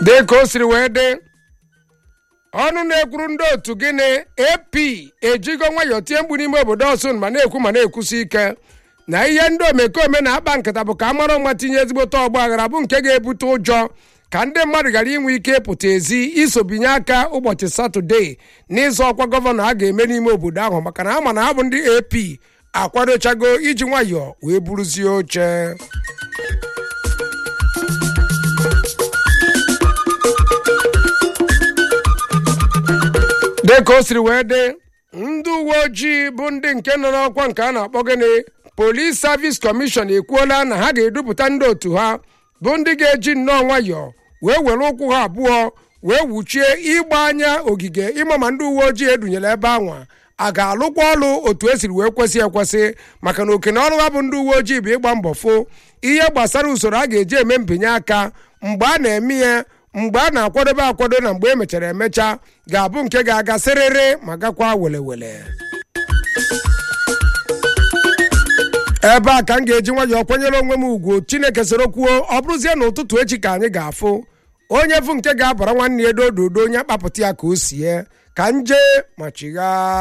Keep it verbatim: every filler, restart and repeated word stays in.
dịka o siri wee dị ọnụ na-ekwuru ndị otu gịnị A P ejigo nwayọọ tie mkpu n'ime obodo Ọsụn ma na-ekwu ma na-ekwusi ike na ihe ndị omekome na-akpa nkata bụ ka amara ọnwa tinye ezigbote ọgba aghara bụ nke ga-ebute ụjọ ka ndị mmadụ ghara inwe ike ịpụta ezi iso binye aka ụbọchị Satọde n'ịzọ ọkwa gọvanọ a ga-eme n'ime obodo ahụ maka na ama na ha bụ ndị A P akwadochago iji nwayọọ wee buruzie oche. dịka o siri wee dị ndị uwe ojii bụ ndị nke nọ n'ọkwa nke a na-akpọ gịnị Police Service Commission ekwuola na ha ga-edupụta ndị otu ha bụ ndị ga-eji nnọọ nwayọọ wee were ụkwụ ha abụọ wee wuchie ịgba anya ogige ịma ma ndị uwe ojii edunyere ebe anwa a ga-alụkwa ọrụ otu esiri wee kwesị ekwesị maka na oke na ọrụ ha bụ ndị uwe ojii bụ ịgba mbọ fụ ihe gbasara usoro a ga-eji eme mbinye aka mgbe a na-eme ya mgbe a na-akwadobe akwado na mgbe e mechara emecha ga-abụ nke ga-aga sịrịrị ma gakwa welewele. ebe a ka m ga-eji nwayọọ kwanyere onwe m ugwu. Chineke soro kwuo ọ bụrụzie n'ụtụtụ echi ka anyị ga-afụ onye bụ nke ga-abara nwanne ya dododo onye akpapụta ya ka o sie ka nje ma chigha.